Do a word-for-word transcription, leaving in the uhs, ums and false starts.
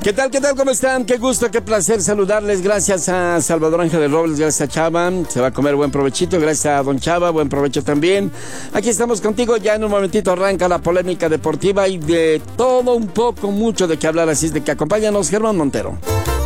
¿Qué tal, qué tal, cómo están? Qué gusto, qué placer saludarles. Gracias a Salvador Ángel de Robles, gracias a Chava. Se va a comer buen provechito. Gracias a don Chava, buen provecho también. Aquí estamos contigo. Ya en un momentito arranca la polémica deportiva y de todo un poco, mucho de qué hablar. Así es de que acompáñanos, Germán Montero.